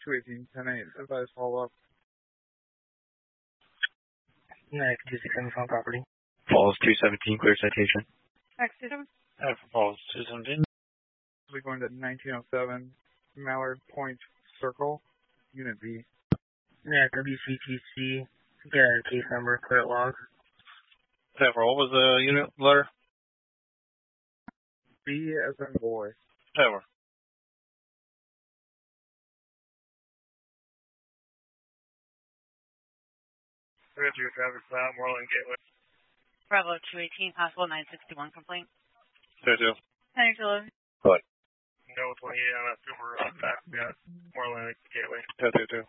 218, 10-8, advise follow-up. Nick, 267 phone property. Falls 217, clear citation. X27. Falls 217. We're going to 1907 Mallard Point Circle, Unit B. Yeah, WCTC. Yeah, case number, clear log. What was the unit letter? B as in boy. Ever. Traffic stop, Moreland Gateway. Bravo 218, possible 961 complaint. 32. 10-11. What? No 28 on that super back, yeah, Moreland Gateway. 32.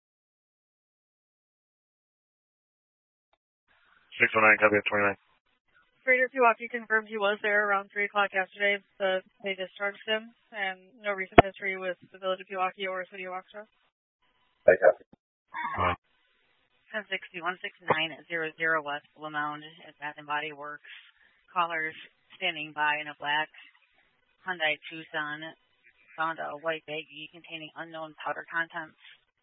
619, copy at 29. Freighter Pewaukee confirmed he was there around 3 o'clock yesterday. They discharged him, and no recent history with the Village of Pewaukee or City of Waukesha. 1061-169-00 West Blue Mound at Bath and Body Works. Callers standing by in a black Hyundai Tucson found a white baggie containing unknown powder contents.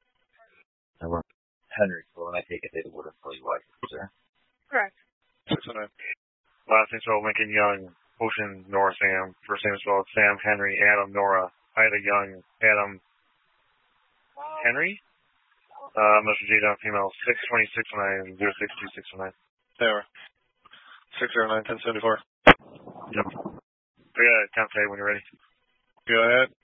Henry, so when I take it, they would have fully watched, sir. Correct. 609. Last name spelled Lincoln Young, Ocean, Nora Sam. First name spelled Sam, Henry, Adam, Nora, Ida Young, Adam, Henry. Mr. J. Down female, 620-609, 062-609. There. 609-1074. Yep. Yeah, count when you're ready. Go ahead.